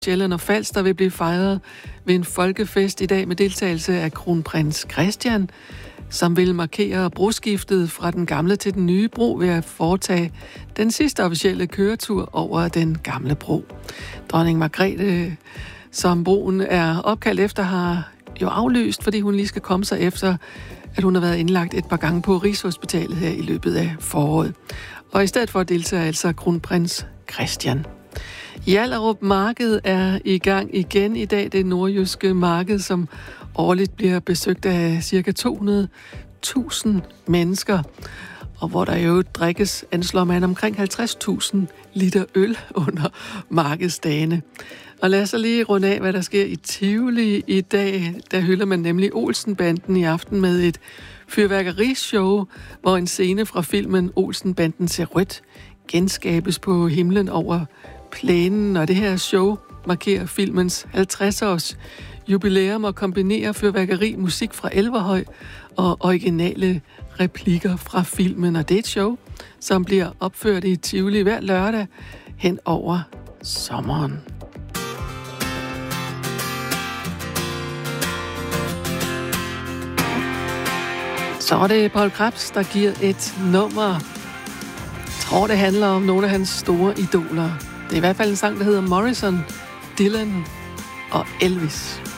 Sjælland og Falster vil blive fejret ved en folkefest i dag med deltagelse af kronprins Christian, som vil markere broskiftet fra den gamle til den nye bro ved at foretage den sidste officielle køretur over den gamle bro. Dronning Margrethe, som broen er opkaldt efter, har jo aflyst, fordi hun lige skal komme sig efter, at hun har været indlagt et par gange på Rigshospitalet her i løbet af foråret. Og i stedet for deltager altså kronprins Christian. Hjallerup Marked er i gang igen i dag. Det nordjyske marked, som årligt bliver besøgt af ca. 200.000 mennesker, og hvor der jo drikkes, anslår man, omkring 50.000 liter øl under markedsdagene. Og lad os så lige runde af, hvad der sker i Tivoli i dag. Der hylder man nemlig Olsen-banden i aften med et fyrværkerishow, hvor en scene fra filmen Olsen-banden ser rødt genskabes på himlen over plænen, og det her show markerer filmens 50-års jubilæum og kombinerer fyrværkeri, musik fra Elverhøj og originale replikker fra filmen. Og det er et show, som bliver opført i Tivoli hver lørdag hen over sommeren. Så er det Poul Krebs, der giver et nummer. Jeg tror, det handler om nogle af hans store idoler. Det er i hvert fald en sang, der hedder Morrison, Dylan og Elvis.